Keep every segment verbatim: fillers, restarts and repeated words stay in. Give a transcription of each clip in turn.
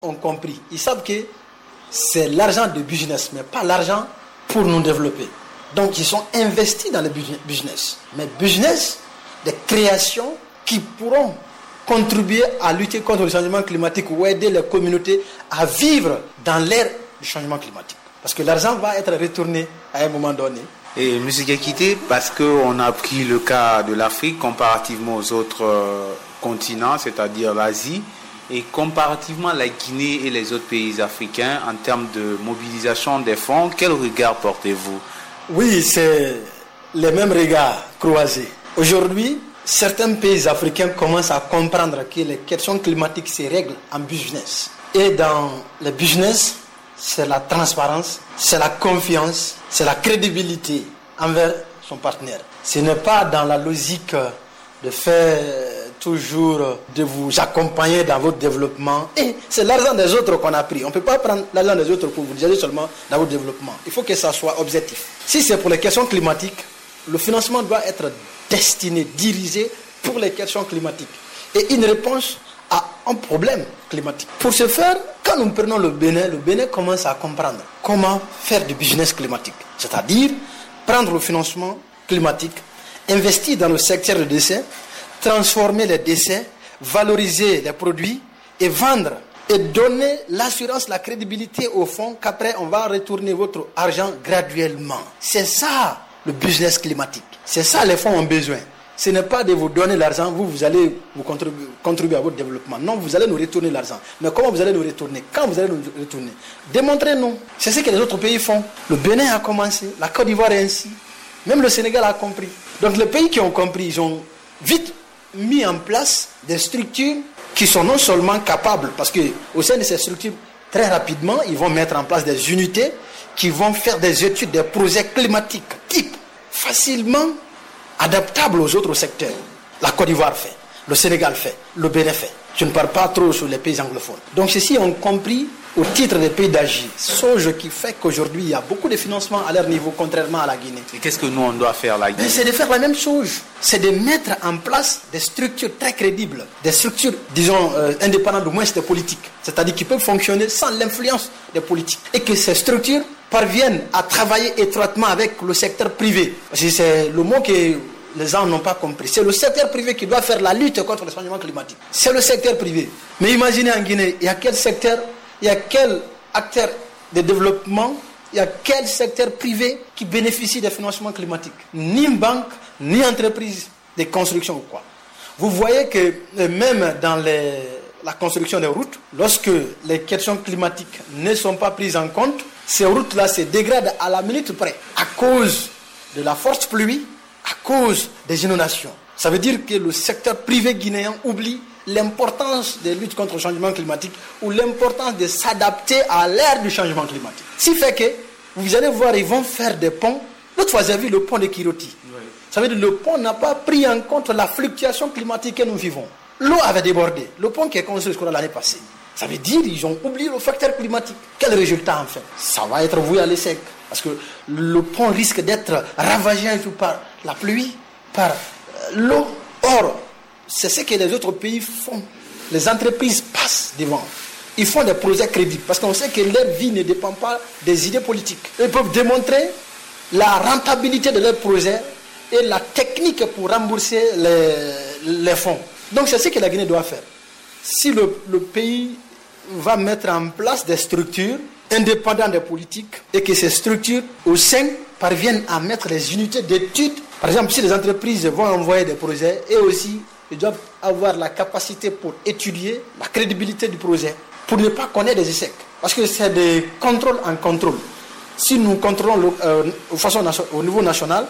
ont compris. Ils savent que c'est l'argent de business, mais pas l'argent pour nous développer. Donc, ils sont investis dans le business. Mais business, des créations qui pourront contribuer à lutter contre le changement climatique ou aider les communautés à vivre dans l'ère du changement climatique. Parce que l'argent va être retourné à un moment donné. Et M. Diakité, parce qu'on a pris le cas de l'Afrique comparativement aux autres euh, continents, c'est-à-dire l'Asie, et comparativement à la Guinée et les autres pays africains, en termes de mobilisation des fonds, quel regard portez-vous? Oui, c'est les mêmes regards croisés. Aujourd'hui, certains pays africains commencent à comprendre que les questions climatiques se règlent en business. Et dans le business, c'est la transparence, c'est la confiance, c'est la crédibilité envers son partenaire. Ce n'est pas dans la logique de faire toujours, de vous accompagner dans votre développement. Et c'est l'argent des autres qu'on a pris. On ne peut pas prendre l'argent des autres pour vous diriger seulement dans votre développement. Il faut que ça soit objectif. Si c'est pour les questions climatiques, le financement doit être destiné, dirigé pour les questions climatiques. Et une réponse à un problème climatique. Pour ce faire, quand nous prenons le Bénin, le Bénin commence à comprendre comment faire du business climatique. C'est-à-dire prendre le financement climatique, investir dans le secteur de déchets, transformer les déchets, valoriser les produits et vendre et donner l'assurance, la crédibilité au fonds qu'après on va retourner votre argent graduellement. C'est ça le business climatique. C'est ça les fonds ont besoin. Ce n'est pas de vous donner l'argent, vous, vous allez vous contribuer, contribuer à votre développement. Non, vous allez nous retourner l'argent. Mais comment vous allez nous retourner? Quand vous allez nous retourner? Démontrez-nous. C'est ce que les autres pays font. Le Bénin a commencé, la Côte d'Ivoire est ainsi. Même le Sénégal a compris. Donc les pays qui ont compris, ils ont vite mis en place des structures qui sont non seulement capables, parce qu'au sein de ces structures, très rapidement, ils vont mettre en place des unités qui vont faire des études, des projets climatiques type, facilement adaptables aux autres secteurs. La Côte d'Ivoire fait, le Sénégal fait, le Bénin fait. Je ne parle pas trop sur les pays anglophones. Donc ceux-ci ont compris au titre des pays d'agir. Ce qui fait qu'aujourd'hui, il y a beaucoup de financement à leur niveau, contrairement à la Guinée. Et qu'est-ce que nous, on doit faire la Guinée? C'est de faire la même chose. C'est de mettre en place des structures très crédibles. Des structures, disons, euh, indépendantes au moins des politiques. C'est-à-dire qui peuvent fonctionner sans l'influence des politiques. Et que ces structures parviennent à travailler étroitement avec le secteur privé. Parce que c'est le mot que les gens n'ont pas compris. C'est le secteur privé qui doit faire la lutte contre le changement climatique. C'est le secteur privé. Mais imaginez en Guinée, il y a quel secteur, il y a quel acteur de développement, il y a quel secteur privé qui bénéficie des financements climatiques? Ni une banque, ni entreprise de construction ou quoi. Vous voyez que même dans les, la construction des routes, lorsque les questions climatiques ne sont pas prises en compte, ces routes-là se dégradent à la minute près à cause de la forte pluie, à cause des inondations. Ça veut dire que le secteur privé guinéen oublie l'importance de lutte contre le changement climatique ou l'importance de s'adapter à l'ère du changement climatique. Ce qui fait que, vous allez voir, ils vont faire des ponts. L'autre fois, j'ai vu le pont de Kiroti. Oui. Ça veut dire que le pont n'a pas pris en compte la fluctuation climatique que nous vivons. L'eau avait débordé. Le pont qui est construit l'année passée. Ça veut dire qu'ils ont oublié le facteur climatique. Quel résultat en fait? Ça va être voué à l'échec. Parce que le pont risque d'être ravagé un jour par la pluie, par l'eau. Or, c'est ce que les autres pays font. Les entreprises passent devant. Ils font des projets crédibles. Parce qu'on sait que leur vie ne dépend pas des idées politiques. Ils peuvent démontrer la rentabilité de leurs projets et la technique pour rembourser les, les fonds. Donc c'est ce que la Guinée doit faire. Si le, le pays va mettre en place des structures indépendantes des politiques et que ces structures au sein parviennent à mettre les unités d'études. Par exemple, si les entreprises vont envoyer des projets, et aussi ils doivent avoir la capacité pour étudier la crédibilité du projet, pour ne pas connaître des échecs. Parce que c'est des contrôles en contrôle. Si nous contrôlons le, euh, de façon, au niveau national,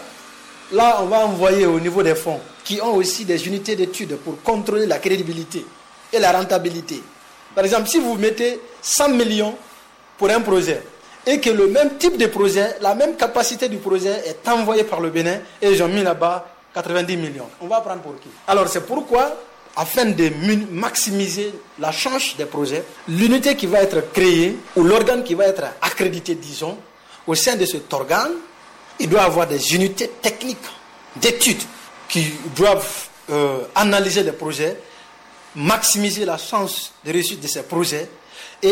là on va envoyer au niveau des fonds, qui ont aussi des unités d'études pour contrôler la crédibilité et la rentabilité. Par exemple, si vous mettez cent millions pour un projet, et que le même type de projet, la même capacité du projet est envoyé par le Bénin, et ils ont mis là-bas quatre-vingt-dix millions. On va prendre pour qui? Alors c'est pourquoi, afin de maximiser la chance des projets, l'unité qui va être créée, ou l'organe qui va être accrédité, disons, au sein de cet organe, il doit avoir des unités techniques d'études qui doivent euh, analyser les projets, maximiser la chance de réussite de ces projets